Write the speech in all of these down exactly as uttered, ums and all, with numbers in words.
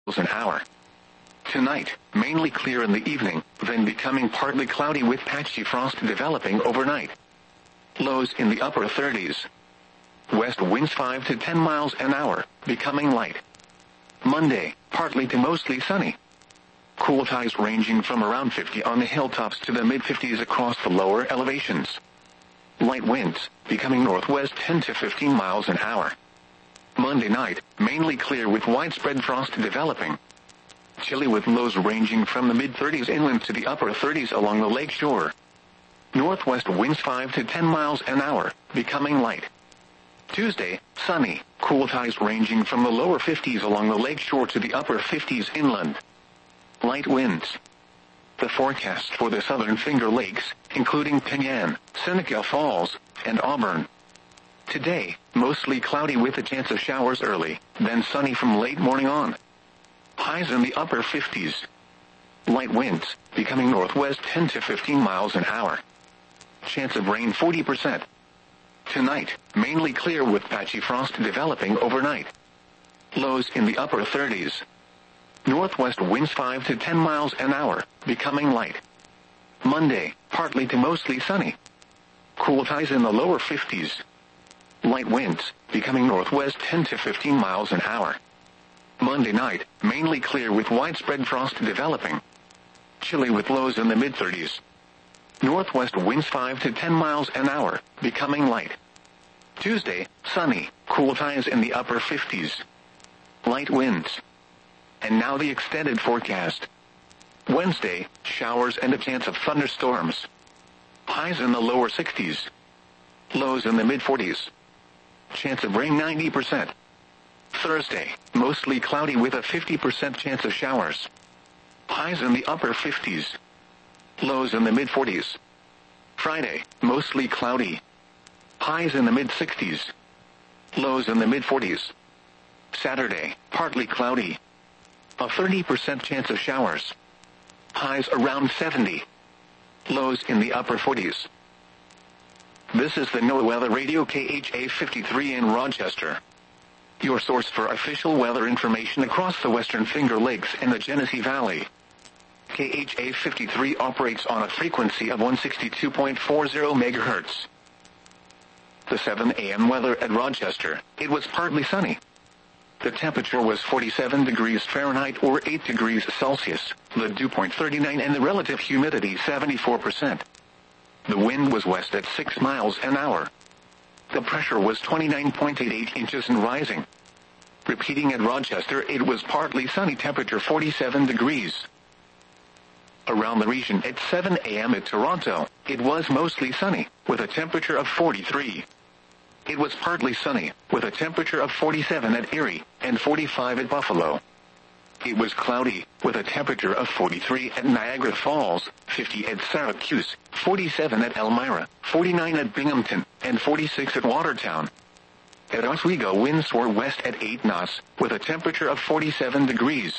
an hour. Tonight, mainly clear in the evening, then becoming partly cloudy with patchy frost developing overnight. Lows in the upper thirties. West winds five to ten miles an hour, becoming light. Monday, partly to mostly sunny. Cool ties ranging from around fifty on the hilltops to the mid-fifties across the lower elevations. Light winds, becoming northwest ten to fifteen miles an hour. Monday night, mainly clear with widespread frost developing. Chilly with lows ranging from the mid-thirties inland to the upper thirties along the lake shore. Northwest winds five to ten miles an hour, becoming light. Tuesday, sunny, cool ties ranging from the lower fifties along the lake shore to the upper fifties inland. Light winds. The forecast for the southern Finger Lakes, including Penyan, Seneca Falls, and Auburn. Today, mostly cloudy with a chance of showers early, then sunny from late morning on. Highs in the upper fifties. Light winds, becoming northwest ten to fifteen miles an hour. Chance of rain forty percent. Tonight, mainly clear with patchy frost developing overnight. Lows in the upper thirties. Northwest winds five to ten miles an hour, becoming light. Monday, partly to mostly sunny. Cool ties in the lower fifties. Light winds, becoming northwest ten to fifteen miles an hour. Monday night, mainly clear with widespread frost developing. Chilly with lows in the mid-thirties. Northwest winds five to ten miles an hour, becoming light. Tuesday, sunny, cool ties in the upper fifties. Light winds. And now the extended forecast. Wednesday, showers and a chance of thunderstorms. Highs in the lower sixties. Lows in the mid-forties. Chance of rain ninety percent. Thursday, mostly cloudy with a fifty percent chance of showers. Highs in the upper fifties. Lows in the mid-forties. Friday, mostly cloudy. Highs in the mid-sixties. Lows in the mid-forties. Saturday, partly cloudy. A thirty percent chance of showers. Highs around seventy. Lows in the upper forties. This is the NOAA Weather Radio K H A fifty-three in Rochester. Your source for official weather information across the western Finger Lakes and the Genesee Valley. K H A fifty-three operates on a frequency of one sixty-two point four zero megahertz. The seven a m weather at Rochester, it was partly sunny. The temperature was forty-seven degrees Fahrenheit or eight degrees Celsius, the dew point thirty-nine and the relative humidity seventy-four percent. The wind was west at six miles an hour. The pressure was twenty-nine point eight eight inches and rising. Repeating at Rochester, it was partly sunny, temperature forty-seven degrees. Around the region at seven a m at Toronto, it was mostly sunny, with a temperature of forty-three. It was partly sunny, with a temperature of forty-seven at Erie, and forty-five at Buffalo. It was cloudy, with a temperature of forty-three at Niagara Falls, fifty at Syracuse, forty-seven at Elmira, forty-nine at Binghamton, and forty-six at Watertown. At Oswego, winds were west at eight knots, with a temperature of forty-seven degrees.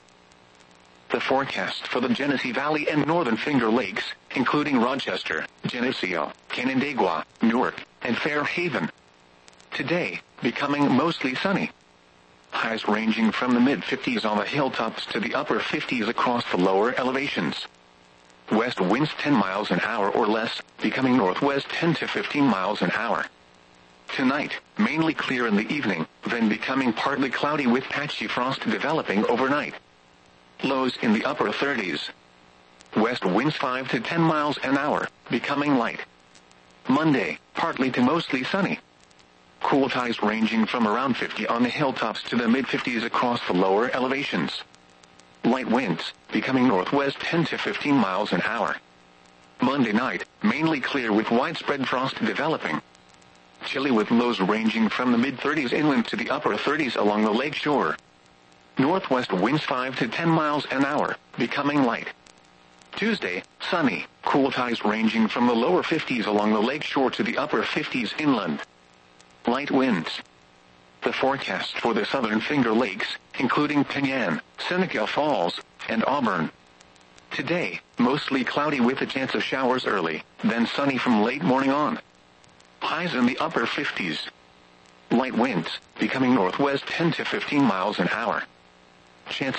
The forecast for the Genesee Valley and Northern Finger Lakes, including Rochester, Geneseo, Canandaigua, Newark, and Fairhaven. Today, becoming mostly sunny. Highs ranging from the mid-fifties on the hilltops to the upper fifties across the lower elevations. West winds ten miles an hour or less, becoming northwest ten to fifteen miles an hour. Tonight, mainly clear in the evening, then becoming partly cloudy with patchy frost developing overnight. Lows in the upper thirties. West winds five to ten miles an hour, becoming light. Monday, partly to mostly sunny. Cool ties ranging from around fifty on the hilltops to the mid-fifties across the lower elevations. Light winds, becoming northwest ten to fifteen miles an hour. Monday night, mainly clear with widespread frost developing. Chilly with lows ranging from the mid-thirties inland to the upper thirties along the lake shore. Northwest winds five to ten miles an hour, becoming light. Tuesday, sunny, cool ties ranging from the lower fifties along the lake shore to the upper fifties inland. Light winds. The forecast for the southern Finger Lakes, including Penyan, Seneca Falls, and Auburn. Today, mostly cloudy with a chance of showers early, then sunny from late morning on. Highs in the upper fifties. Light winds, becoming northwest ten to fifteen miles an hour. Chance